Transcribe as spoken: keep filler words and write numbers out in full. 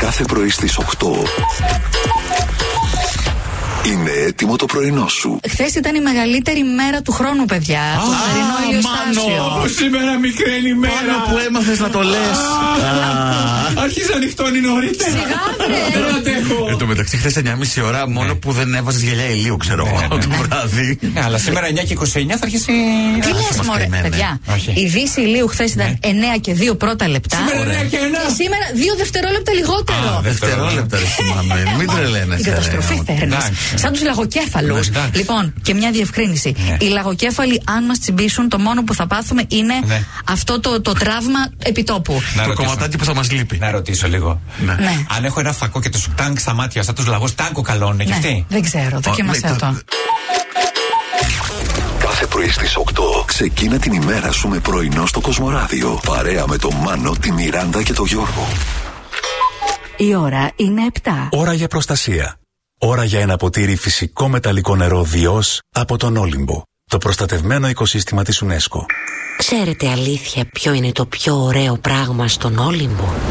Κάθε πρωί στις οκτώ είναι έτοιμο το πρωινό σου. Χθες ήταν η μεγαλύτερη μέρα του χρόνου, παιδιά. Α, το θερινό ηλιοστάσιο. Μάνο, σήμερα μικραίνει η μέρα. Πάνω που έμαθες να το λες. Αρχίζει να νυχτώνει νωρίτερα. Σιγά, βρε. Δεν αντέχω. Εν τω μεταξύ, χθες εννιά και μισή ώρα, μόνο που δεν έβαζες γυαλιά ηλίου, ξέρω εγώ, το βράδυ. Αλλά σήμερα εννιά και είκοσι εννιά θα αρχίσει. Τι λες, μωρέ, παιδιά. Η δύση ηλίου χθες ήταν εννέα και δύο πρώτα λεπτά. Σήμερα εννέα και ένα. Και σήμερα δύο δευτερόλεπτα λιγότερο. Δευτερόλεπτα, ρε θυμάμαι. Μην τρελαίνεσαι. Την καταστροφή φέρνεις. Σαν τους λαγοκέφαλους. Λοιπόν, και μια διευκρίνηση. Οι λαγοκέφαλοι, αν μας τσιμπήσουν, το μόνο που θα πάθουμε είναι αυτό το τραύμα επιτόπου. Το κομματάκι που θα μας λείπει. Να ρωτήσω λίγο. Ναι. Αν έχω ένα φακό και το σου τάγκ στα μάτια, σαν τους λαγούς, τάγκο καλό είναι και αυτή. Δεν ξέρω, δοκίμασε αυτό. Κάθε πρωί στις οκτώ ξεκίνα την ημέρα σου με πρωινό στο Κοσμοράδιο. Παρέα με τον Μάνο, τη Μιράντα και τον Γιώργο. Η ώρα είναι επτά. Ώρα για προστασία. Ώρα για ένα ποτήρι φυσικό μεταλλικό νερό Διός από τον Όλυμπο. Το προστατευμένο οικοσύστημα της UNESCO. Ξέρετε αλήθεια ποιο είναι το πιο ωραίο πράγμα στον Όλυμπο?